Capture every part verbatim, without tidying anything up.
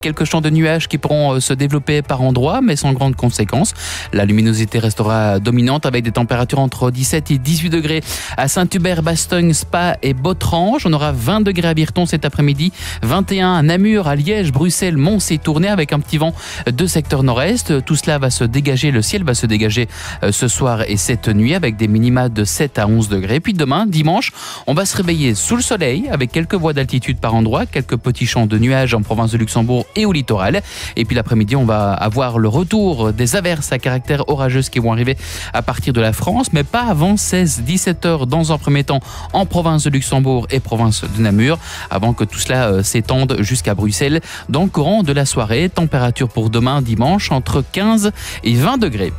Quelques champs de nuages qui pourront se développer par endroits, mais sans grandes conséquences. La luminosité restera dominante avec des températures entre dix-sept et dix-huit degrés à Saint-Hubert, Bastogne, Spa et Botrange. On aura vingt degrés à Virton cet après-midi, vingt et un à Namur, à Liège, Bruxelles, Mons et Tournai avec un petit vent de secteur nord-est. Tout cela va se dégager, le ciel va se dégager ce soir et cette nuit avec des minima de sept à onze degrés. Puis demain, dimanche, on va se réveiller sous le soleil avec quelques voies d'altitude par endroit, quelques petits champs de nuages en province de Luxembourg et au littoral. Et puis l'après-midi, on va avoir le retour des averses à caractère orageuse qui vont arriver à partir de la France, mais pas avant seize à dix-sept heures dans un premier temps en province de Luxembourg et province de Namur, avant que tout cela euh, s'étende jusqu'à Bruxelles dans le courant de la soirée. Température pour demain dimanche entre quinze et vingt degrés.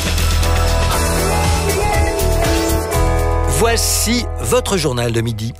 Voici votre journal de midi.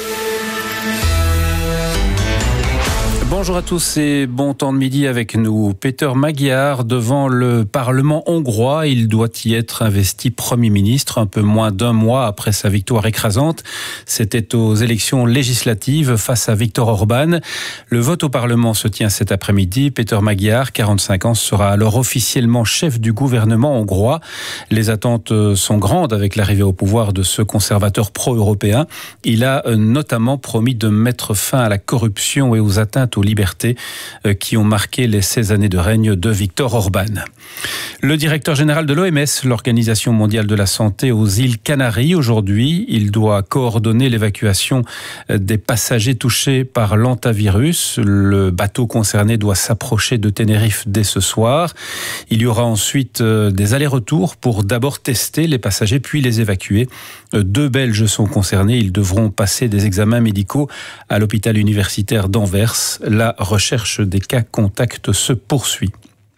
Bonjour à tous et bon temps de midi avec nous. Péter Magyar devant le Parlement hongrois. Il doit y être investi Premier ministre un peu moins d'un mois après sa victoire écrasante. C'était aux élections législatives face à Viktor Orban. Le vote au Parlement se tient cet après-midi. Péter Magyar, quarante-cinq ans, sera alors officiellement chef du gouvernement hongrois. Les attentes sont grandes avec l'arrivée au pouvoir de ce conservateur pro-européen. Il a notamment promis de mettre fin à la corruption et aux atteintes aux libertés qui ont marqué les seize années de règne de Viktor Orban. Le directeur général de l'O M S, l'Organisation mondiale de la santé, aux îles Canaries aujourd'hui, il doit coordonner l'évacuation des passagers touchés par l'hantavirus. Le bateau concerné doit s'approcher de Tenerife dès ce soir. Il y aura ensuite des allers-retours pour d'abord tester les passagers puis les évacuer. Deux Belges sont concernés. Ils devront passer des examens médicaux à l'hôpital universitaire d'Anvers. La recherche des cas contacts se poursuit.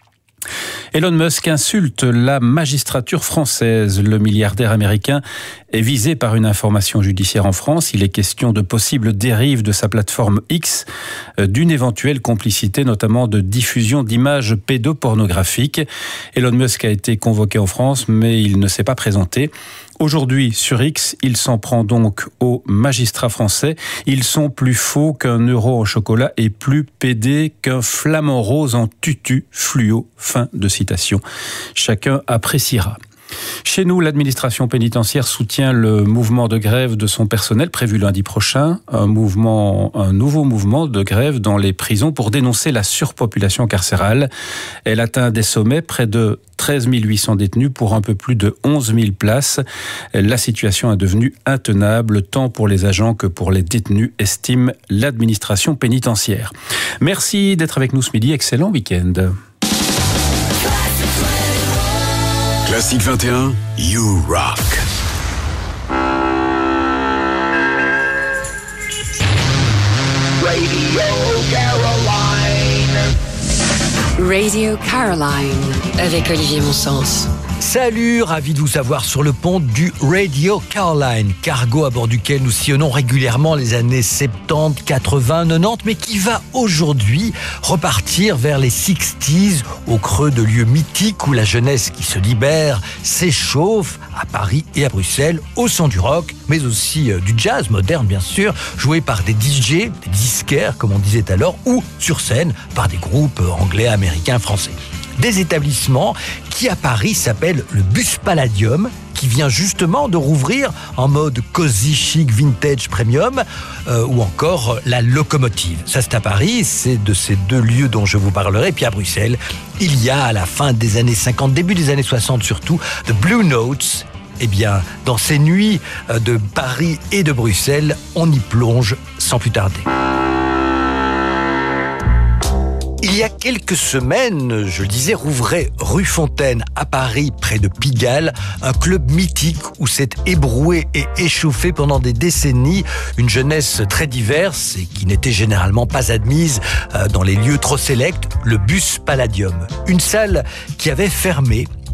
Elon Musk insulte la magistrature française. Le milliardaire américain est visé par une information judiciaire en France. Il est question de possibles dérives de sa plateforme X, d'une éventuelle complicité notamment de diffusion d'images pédopornographiques. Elon Musk a été convoqué en France, mais il ne s'est pas présenté. Aujourd'hui, sur X, il s'en prend donc aux magistrats français. Ils sont plus faux qu'un euro en chocolat et plus pédés qu'un flamant rose en tutu fluo. Fin de citation. Chacun appréciera. Chez nous, l'administration pénitentiaire soutient le mouvement de grève de son personnel prévu lundi prochain. Un mouvement, un nouveau mouvement de grève dans les prisons pour dénoncer la surpopulation carcérale. Elle atteint des sommets, près de treize mille huit cents détenus pour un peu plus de onze mille places. La situation est devenue intenable tant pour les agents que pour les détenus, estime l'administration pénitentiaire. Merci d'être avec nous ce midi. Excellent week-end. Classique vingt et un, You Rock. Radio Caroline. Radio Caroline avec Olivier Monsens. Salut, ravi de vous savoir sur le pont du Radio Caroline, cargo à bord duquel nous sillonnons régulièrement les années soixante-dix, quatre-vingts, quatre-vingt-dix, mais qui va aujourd'hui repartir vers les soixante, au creux de lieux mythiques où la jeunesse qui se libère s'échauffe, à Paris et à Bruxelles, au son du rock, mais aussi du jazz moderne bien sûr, joué par des D J, des disquaires comme on disait alors, ou sur scène par des groupes anglais, américains, français. Des établissements qui à Paris s'appellent le Bus Palladium, qui vient justement de rouvrir en mode cosy chic vintage premium, euh, ou encore la Locomotive. Ça c'est à Paris, c'est de ces deux lieux dont je vous parlerai. Puis à Bruxelles, il y a à la fin des années cinquante, début des années soixante surtout, The Blue Notes. Eh bien, dans ces nuits de Paris et de Bruxelles, on y plonge sans plus tarder. Il y a quelques semaines, je le disais, rouvrait rue Fontaine à Paris, près de Pigalle, un club mythique où s'est ébroué et échauffé pendant des décennies une jeunesse très diverse et qui n'était généralement pas admise dans les lieux trop sélects, le Bus Palladium. Une salle qui avait fermé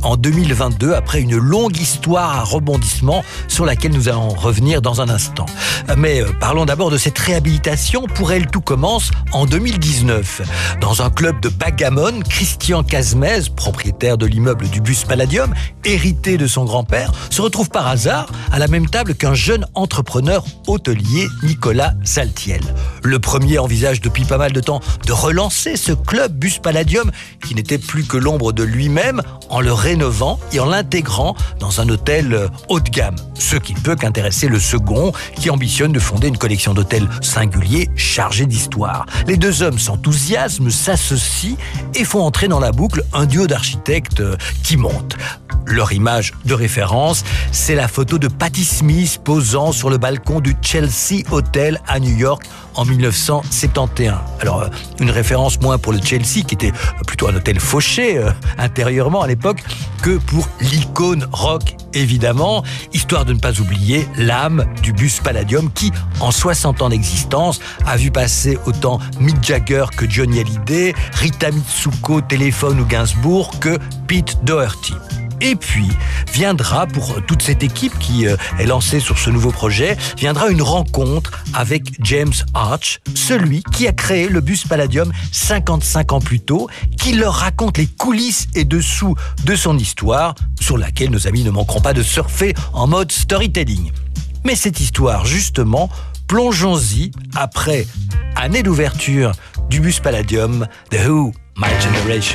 en deux mille vingt-deux après une longue histoire à rebondissement sur laquelle nous allons revenir dans un instant. Mais euh, parlons d'abord de cette réhabilitation. Pour elle, tout commence en deux mille dix-neuf. Dans un club de backgammon, Christian Casmez, propriétaire de l'immeuble du Bus Palladium, hérité de son grand-père, se retrouve par hasard à la même table qu'un jeune entrepreneur hôtelier, Nicolas Saltiel. Le premier envisage depuis pas mal de temps de relancer ce club Bus Palladium qui n'était plus que l'ombre de lui-même en le rénovant et en l'intégrant dans un hôtel haut de gamme. Ce qui ne peut qu'intéresser le second qui ambitionne de fonder une collection d'hôtels singuliers chargés d'histoire. Les deux hommes s'enthousiasment, s'associent et font entrer dans la boucle un duo d'architectes qui monte. Leur image de référence, c'est la photo de Patti Smith posant sur le balcon du Chelsea Hotel à New York en mille neuf cent soixante et onze. Alors, une référence moins pour le Chelsea, qui était plutôt un hôtel fauché euh, intérieurement à l'époque, que pour l'icône rock, évidemment, histoire de ne pas oublier l'âme du Bus Palladium qui, en soixante ans d'existence, a vu passer autant Mick Jagger que Johnny Hallyday, Rita Mitsuko, Téléphone ou Gainsbourg que Pete Doherty. Et puis, viendra, pour toute cette équipe qui euh, est lancée sur ce nouveau projet, viendra une rencontre avec James Arch, celui qui a créé le Bus Palladium cinquante-cinq ans plus tôt, qui leur raconte les coulisses et dessous de son histoire, sur laquelle nos amis ne manqueront pas de surfer en mode storytelling. Mais cette histoire, justement, plongeons-y après année d'ouverture du Bus Palladium, The Who, My Generation.